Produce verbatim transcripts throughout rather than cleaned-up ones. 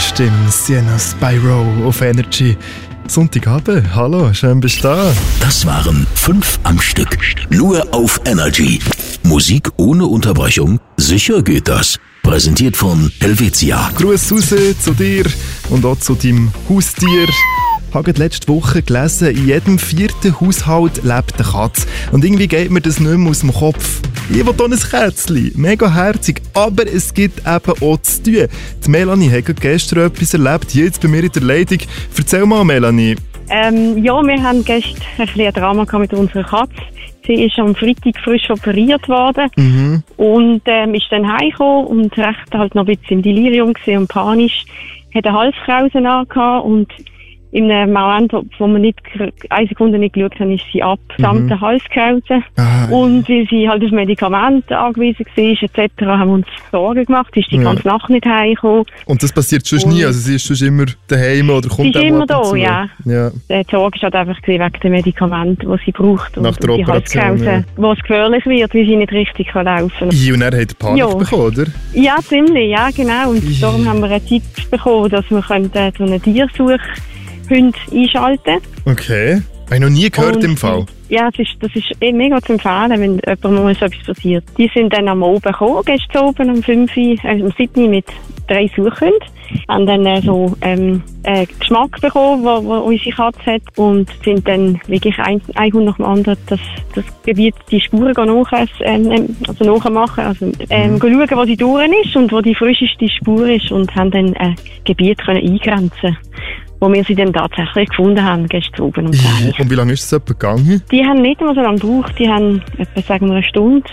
Stimme, Sienna Spyro auf Energy. Sonntagabend, hallo, schön bist du da. Das waren fünf am Stück, nur auf Energy. Musik ohne Unterbrechung, sicher geht das. Präsentiert von Helvetia. Gruß raus zu dir und auch zu deinem Haustier. Ich habe letzte Woche gelesen, in jedem vierten Haushalt lebt eine Katze. Und irgendwie geht mir das nicht mehr aus dem Kopf. Ich will hier ein Kätzchen, mega herzig, aber es gibt eben auch zu tun. Die Melanie hat gestern etwas erlebt, jetzt bei mir in der Leitung. Erzähl mal, Melanie. Ähm, ja, wir haben gestern ein bisschen ein Drama mit unserer Katze. Sie ist am Freitag frisch operiert worden mhm. und ähm, ist dann heimgekommen und recht halt noch ein bisschen im Delirium gewesen und panisch. Hat eine Halskrause angehabt und in einem Moment, wo wir nicht, eine Sekunde nicht geschaut haben, ist sie ab, samt mhm. der Halskrause. Ah, und weil sie halt auf Medikamente angewiesen war, et cetera, haben wir uns Sorgen gemacht. Sie ist die ja. ganze Nacht nicht heimgekommen. Und das passiert sonst nie? Also sie ist sonst immer daheim oder kommt sie ist immer da, zu? ja. ja. Die Sorge war halt einfach wegen den Medikamenten, die sie braucht. Nach und, der und die Operation, Halskrause, ja. wo es gefährlich wird, weil sie nicht richtig laufen kann. Ja, und er hat Panik ja. bekommen, oder? Ja, ziemlich, ja, genau. Und ja. darum haben wir einen Tipp bekommen, dass wir können, äh, so eine Tiersuche Hunde einschalten. Okay. Habe ich noch nie gehört und, im Fall. Ja, das ist, das ist eh mega zu empfehlen, wenn jemandem mal so etwas passiert. Die sind dann am Oben gekommen, gestern oben um fünf Uhr, äh, um sieben Uhr mit drei Suchhunden. Haben dann äh, so ähm, äh, Geschmack bekommen, wo, wo unsere Katze hat und sind dann wirklich ein, ein Hund nach dem anderen das, das Gebiet, die Spuren nach, ähm, also nachmachen, also ähm, mhm. schauen, wo sie durch ist und wo die frischeste Spur ist und haben dann ein äh, Gebiet können eingrenzen, wo wir sie dann tatsächlich gefunden haben, gestern oben um zehn Uhr. Und wie lange ist es etwa gegangen? Die haben nicht mehr so lange gebraucht, die haben etwa, sagen wir, eine Stunde.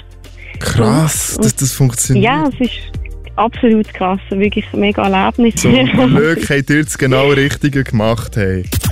Krass, und, dass das funktioniert. Ja, es ist absolut krass, wirklich ein mega Erlebnis. Zum Glück habt ihr das genau Richtige gemacht. Hey.